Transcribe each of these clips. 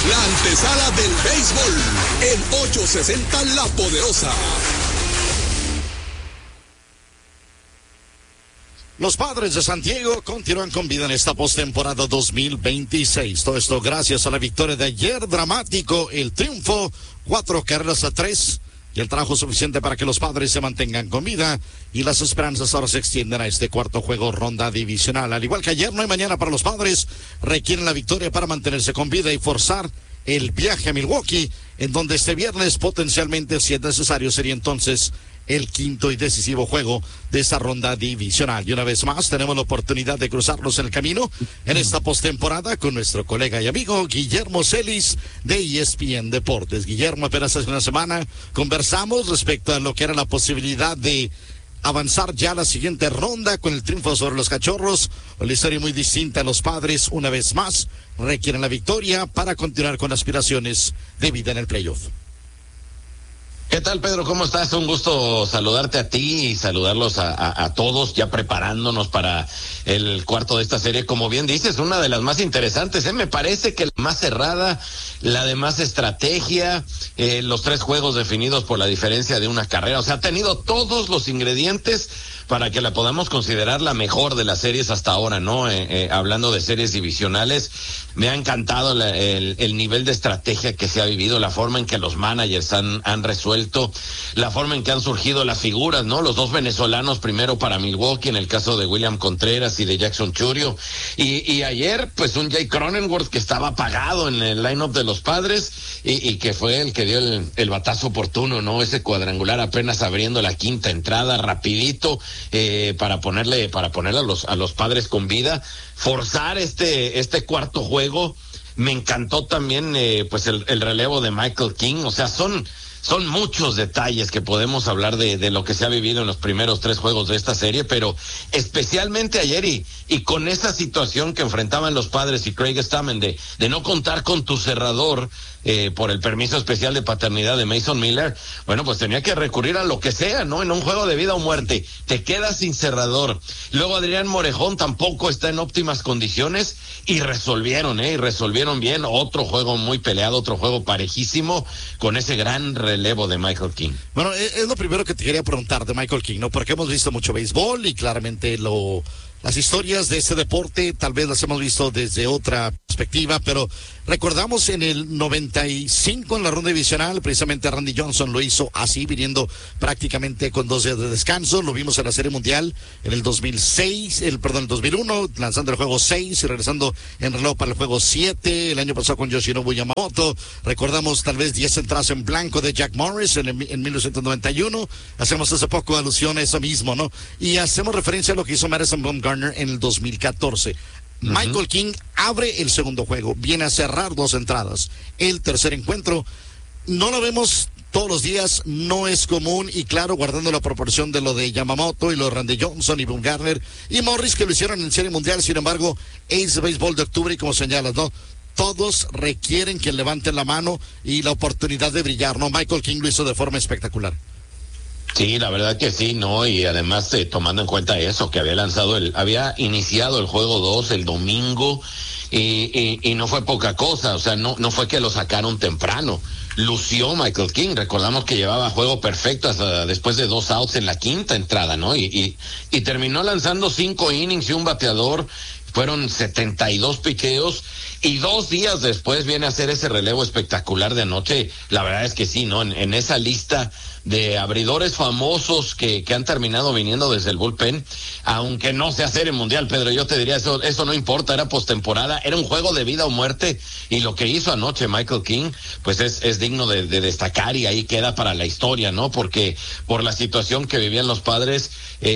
La antesala del béisbol en 860 La Poderosa. Los Padres de San Diego continúan con vida en esta postemporada 2026. Todo esto gracias a la victoria de ayer, dramático el triunfo, 4-3, y el trabajo suficiente para que los Padres se mantengan con vida y las esperanzas ahora se extienden a este cuarto juego, ronda divisional. Al igual que ayer, no hay mañana para los Padres, requieren la victoria para mantenerse con vida y forzar el viaje a Milwaukee, en donde este viernes potencialmente, si es necesario, sería entonces el quinto y decisivo juego de esta ronda divisional. Y una vez más tenemos la oportunidad de cruzarnos en el camino en esta postemporada con nuestro colega y amigo Guillermo Celis de ESPN Deportes. Guillermo, apenas hace una semana conversamos respecto a lo que era la posibilidad de avanzar ya a la siguiente ronda con el triunfo sobre los Cachorros. La historia muy distinta. Los Padres, una vez más, requieren la victoria para continuar con aspiraciones de vida en el playoff. ¿Qué tal, Pedro? ¿Cómo estás? Un gusto saludarte a ti y saludarlos a todos, ya preparándonos para el cuarto de esta serie. Como bien dices, una de las más interesantes, me parece que la más cerrada, la de más estrategia, los 3 juegos definidos por la diferencia de una carrera. O sea, ha tenido todos los ingredientes para que la podamos considerar la mejor de las series hasta ahora, ¿no? Hablando de series divisionales, me ha encantado el nivel de estrategia que se ha vivido, la forma en que los managers han resuelto, la forma en que han surgido las figuras, ¿no? Los 2 venezolanos primero para Milwaukee, en el caso de William Contreras y de Jackson Chourio, y ayer, pues un Jay Cronenworth que estaba apagado en el lineup de los Padres, y que fue el que dio el batazo oportuno, ¿no? Ese cuadrangular apenas abriendo la quinta entrada, rapidito, para ponerle a los Padres con vida, forzar este cuarto juego. Me encantó también pues el relevo de Michael King. O sea, son muchos detalles que podemos hablar de lo que se ha vivido en los primeros 3 juegos de esta serie, pero especialmente ayer y con esa situación que enfrentaban los Padres y Craig Stammen de no contar con tu cerrador por el permiso especial de paternidad de Mason Miller. Bueno, pues tenía que recurrir a lo que sea, ¿no? En un juego de vida o muerte, te quedas sin cerrador. Luego Adrián Morejón tampoco está en óptimas condiciones y resolvieron bien. Otro juego muy peleado, otro juego parejísimo con ese gran relevo de Michael King. Bueno, es lo primero que te quería preguntar de Michael King, ¿no? Porque hemos visto mucho béisbol y claramente las historias de este deporte tal vez las hemos visto desde otra perspectiva, pero recordamos en el 95 en la ronda divisional, precisamente Randy Johnson lo hizo así, viniendo prácticamente con 2 días de descanso. Lo vimos en la Serie Mundial en el 2001, lanzando el juego 6 y regresando en reloj para el juego 7. El año pasado con Yoshinobu Yamamoto. Recordamos tal vez 10 entradas en blanco de Jack Morris en 1991. Hacemos hace poco alusión a eso mismo, ¿no? Y hacemos referencia a lo que hizo Madison Bumgarner en el 2014. Michael King abre el segundo juego, viene a cerrar 2 entradas. El tercer encuentro no lo vemos todos los días, no es común, y claro, guardando la proporción de lo de Yamamoto y lo de Randy Johnson y Bumgarner y Morris, que lo hicieron en Serie Mundial. Sin embargo, es béisbol de octubre y como señalas, ¿no? Todos requieren que levanten la mano y la oportunidad de brillar, ¿no? Michael King lo hizo de forma espectacular. Sí, la verdad que sí, ¿no? Y además tomando en cuenta eso, que había iniciado el juego 2 el domingo y no fue poca cosa. O sea, no fue que lo sacaron temprano. Lució Michael King, recordamos que llevaba juego perfecto hasta después de 2 outs en la quinta entrada, ¿no? Y terminó lanzando 5 innings y un bateador. Fueron 72 picheos y 2 días después viene a hacer ese relevo espectacular de anoche. La verdad es que sí, ¿no? En esa lista de abridores famosos que han terminado viniendo desde el bullpen, aunque no sea Serie Mundial, Pedro, yo te diría eso no importa, era postemporada, era un juego de vida o muerte, y lo que hizo anoche Michael King, pues es digno de destacar, y ahí queda para la historia, ¿no? Porque por la situación que vivían los Padres,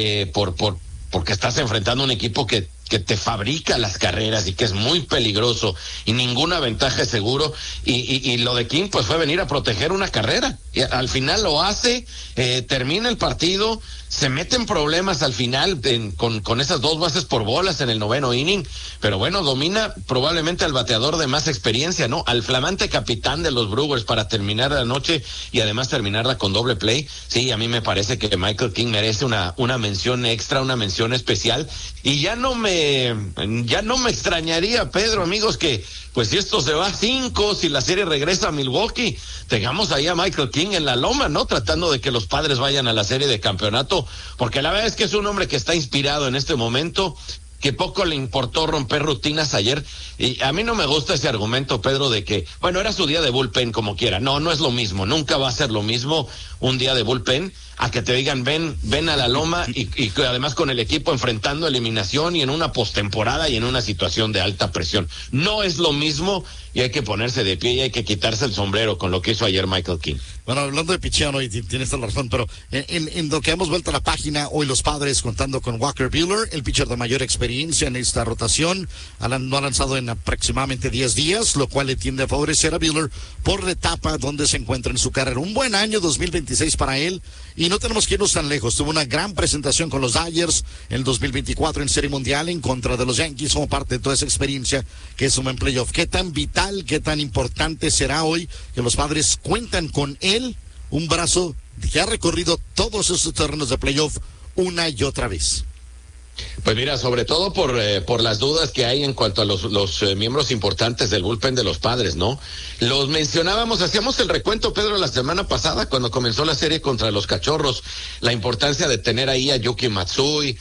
porque estás enfrentando un equipo que te fabrica las carreras y que es muy peligroso y ninguna ventaja es seguro, y lo de King pues fue venir a proteger una carrera, y al final lo hace, termina el partido, se meten problemas al final con esas 2 bases por bolas en el 9º inning, pero bueno, domina probablemente al bateador de más experiencia, ¿no? Al flamante capitán de los Brewers para terminar la noche y además terminarla con doble play. Sí, a mí me parece que Michael King merece una mención extra, una mención especial, y ya no me extrañaría, Pedro, amigos, que pues si esto se va a 5, si la serie regresa a Milwaukee, tengamos ahí a Michael King en la loma, ¿no? Tratando de que los Padres vayan a la serie de campeonato, porque la verdad es que es un hombre que está inspirado en este momento, que poco le importó romper rutinas ayer, y a mí no me gusta ese argumento, Pedro, de que, bueno, era su día de bullpen como quiera. No es lo mismo, nunca va a ser lo mismo un día de bullpen a que te digan ven a la loma y además con el equipo enfrentando eliminación y en una postemporada y en una situación de alta presión. No es lo mismo y hay que ponerse de pie y hay que quitarse el sombrero con lo que hizo ayer Michael King. Bueno, hablando de picheo, ¿no? Y tienes toda la razón, pero en lo que hemos vuelto a la página, hoy los Padres contando con Walker Buehler, el pitcher de mayor experiencia en esta rotación, no ha lanzado en aproximadamente 10 días, lo cual le tiende a favorecer a Buehler por la etapa donde se encuentra en su carrera. Un buen año 2026 para él, y no tenemos que irnos tan lejos. Tuvo una gran presentación con los Dodgers en el 2024 en Serie Mundial en contra de los Yankees, como parte de toda esa experiencia que es un buen playoff. ¿Qué tan vital, qué tan importante será hoy que los Padres cuentan con él, un brazo que ha recorrido todos esos terrenos de playoff una y otra vez? Pues mira, sobre todo por las dudas que hay en cuanto a los miembros importantes del bullpen de los Padres, ¿no? Los mencionábamos, hacíamos el recuento, Pedro, la semana pasada cuando comenzó la serie contra los Cachorros, la importancia de tener ahí a Yuki Matsui,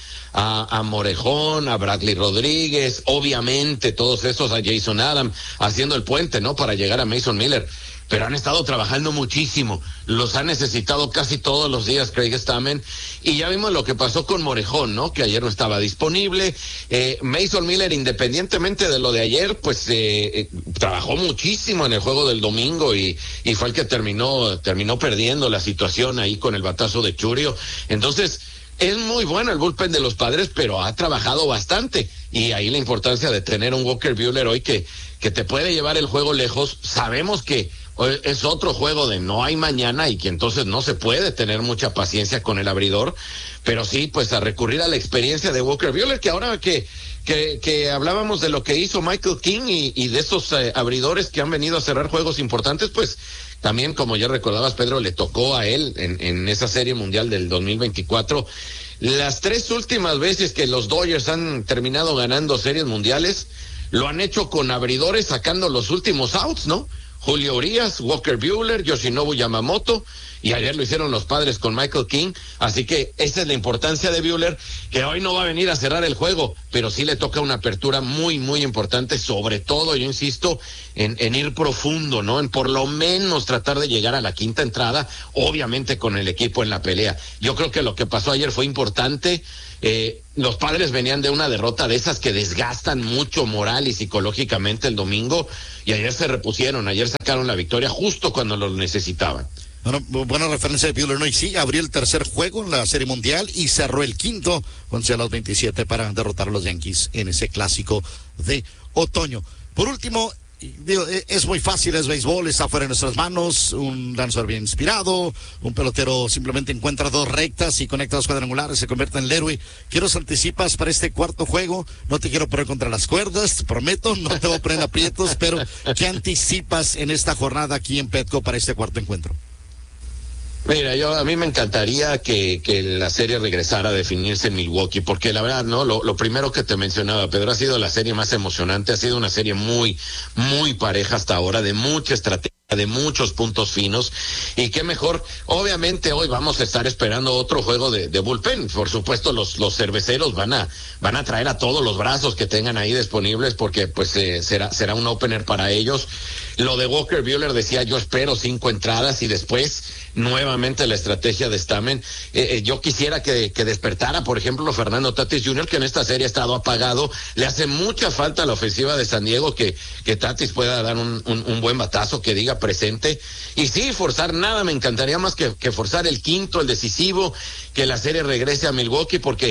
a Morejón, a Bradley Rodríguez, obviamente todos esos, a Jason Adam, haciendo el puente, ¿no? Para llegar a Mason Miller. Pero han estado trabajando muchísimo, los ha necesitado casi todos los días Craig Stammen, y ya vimos lo que pasó con Morejón, ¿no? Que ayer no estaba disponible. Mason Miller, independientemente de lo de ayer, pues trabajó muchísimo en el juego del domingo y fue el que terminó perdiendo la situación ahí con el batazo de Churio. Entonces, es muy bueno el bullpen de los Padres, pero ha trabajado bastante, y ahí la importancia de tener un Walker Buehler hoy que te puede llevar el juego lejos. Sabemos que es otro juego de no hay mañana y que entonces no se puede tener mucha paciencia con el abridor, pero sí, pues a recurrir a la experiencia de Walker Buehler, que ahora que hablábamos de lo que hizo Michael King y de esos abridores que han venido a cerrar juegos importantes, pues también, como ya recordabas, Pedro, le tocó a él en esa serie mundial del 2024. Las 3 últimas veces que los Dodgers han terminado ganando series mundiales, lo han hecho con abridores sacando los últimos outs, ¿no? Julio Urias, Walker Buehler, Yoshinobu Yamamoto, y ayer lo hicieron los Padres con Michael King. Así que esa es la importancia de Buehler, que hoy no va a venir a cerrar el juego, pero sí le toca una apertura muy, muy importante, sobre todo, yo insisto, en ir profundo, ¿no? En por lo menos tratar de llegar a la 5ª entrada, obviamente con el equipo en la pelea. Yo creo que lo que pasó ayer fue importante. Los Padres venían de una derrota de esas que desgastan mucho moral y psicológicamente el domingo, y ayer se repusieron, ayer sacaron la victoria justo cuando lo necesitaban. Bueno, buena referencia de Buehler, ¿no? Y sí, abrió el tercer juego en la Serie Mundial y cerró el 5º con los 27 para derrotar a los Yankees en ese clásico de otoño. Por último, digo, es muy fácil, es béisbol, está fuera de nuestras manos, un lanzador bien inspirado, un pelotero simplemente encuentra 2 rectas y conecta 2 cuadrangulares, se convierte en el héroe. ¿Qué nos anticipas para este cuarto juego? No te quiero poner contra las cuerdas, te prometo, no te voy a poner aprietos, pero ¿qué anticipas en esta jornada aquí en Petco para este cuarto encuentro? Mira, a mí me encantaría que la serie regresara a definirse en Milwaukee, porque la verdad, ¿no? Lo primero que te mencionaba, Pedro, ha sido la serie más emocionante, ha sido una serie muy, muy pareja hasta ahora, de mucha estrategia, de muchos puntos finos, y qué mejor. Obviamente hoy vamos a estar esperando otro juego de bullpen. Por supuesto, los cerveceros van a traer a todos los brazos que tengan ahí disponibles, porque pues será un opener para ellos. Lo de Walker Buehler, decía, yo espero 5 entradas y después nuevamente la estrategia de Stammen. Yo quisiera que despertara, por ejemplo, Fernando Tatis Jr., que en esta serie ha estado apagado. Le hace mucha falta a la ofensiva de San Diego que Tatis pueda dar un buen batazo, que diga presente. Y sí, forzar nada, me encantaría más que forzar el 5º, el decisivo, que la serie regrese a Milwaukee, porque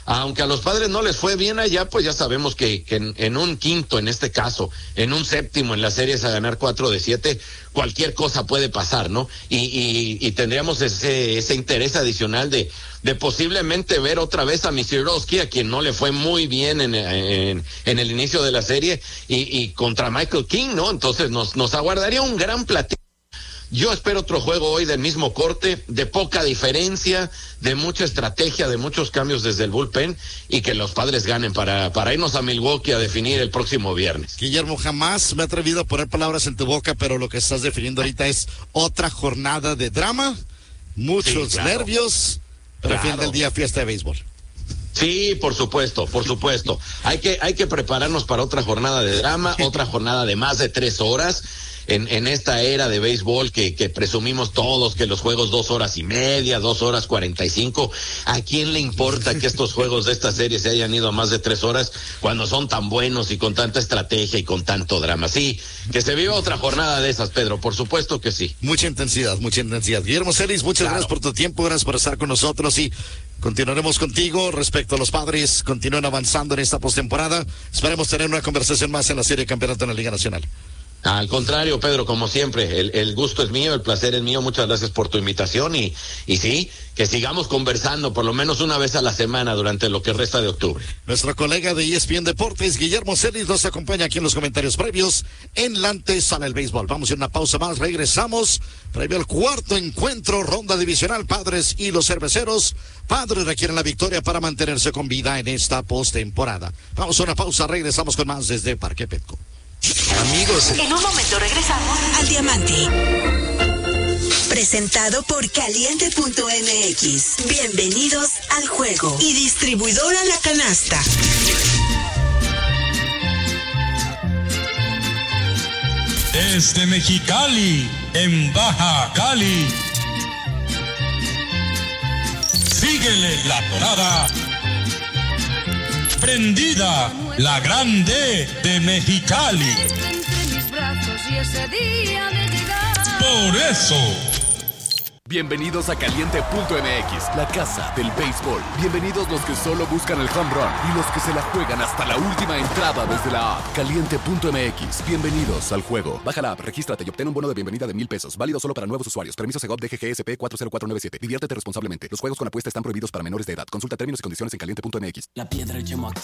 aunque a los Padres no les fue bien allá, pues ya sabemos que en un quinto, en este caso, en un séptimo en las series a ganar 4 de 7, cualquier cosa puede pasar, ¿no? Y tendríamos ese interés adicional de posiblemente ver otra vez a Misiorowski, a quien no le fue muy bien en el inicio de la serie, y contra Michael King, ¿no? Entonces nos aguardaría un gran platillo. Yo espero otro juego hoy del mismo corte, de poca diferencia, de mucha estrategia, de muchos cambios desde el bullpen, y que los Padres ganen para irnos a Milwaukee a definir el próximo viernes. Guillermo, jamás me he atrevido a poner palabras en tu boca, pero lo que estás definiendo ahorita es otra jornada de drama, muchos nervios, pero al final del día fiesta de béisbol. Sí, por supuesto. Hay que prepararnos para otra jornada de drama, otra jornada de más de 3 horas. En esta era de béisbol que presumimos todos que los juegos 2 horas y media, 2 horas 45, ¿a quién le importa que estos juegos de esta serie se hayan ido a más de 3 horas cuando son tan buenos y con tanta estrategia y con tanto drama? Sí, que se viva otra jornada de esas, Pedro, por supuesto que sí. Mucha intensidad. Guillermo Celis, muchas gracias por tu tiempo, gracias por estar con nosotros y continuaremos contigo respecto a los Padres, continúen avanzando en esta postemporada. Esperemos tener una conversación más en la serie de campeonato en la Liga Nacional. Al contrario, Pedro, como siempre, el gusto es mío, el placer es mío, muchas gracias por tu invitación y sí, que sigamos conversando por lo menos una vez a la semana durante lo que resta de octubre. Nuestro colega de ESPN Deportes, Guillermo Celis, nos acompaña aquí en los comentarios previos en la antesala del béisbol. Vamos a una pausa más, regresamos, previo al cuarto encuentro, ronda divisional, Padres y los Cerveceros. Padres requieren la victoria para mantenerse con vida en esta postemporada. Vamos a una pausa, regresamos con más desde Parque Petco. Amigos, en un momento regresamos al Diamante. Presentado por Caliente.mx. Bienvenidos al juego. Y distribuidora La Canasta. Desde Mexicali, en Baja Cali. Síguele la torada. Prendida, la grande de Mexicali. Por eso. Bienvenidos a Caliente.mx, la casa del béisbol. Bienvenidos los que solo buscan el home run y los que se la juegan hasta la última entrada desde la app. Caliente.mx, bienvenidos al juego. Baja la app, regístrate y obtén un bono de bienvenida de $1,000. Válido solo para nuevos usuarios. Permiso Segov DGGSP 40497. Diviértete responsablemente. Los juegos con apuesta están prohibidos para menores de edad. Consulta términos y condiciones en Caliente.mx. La piedra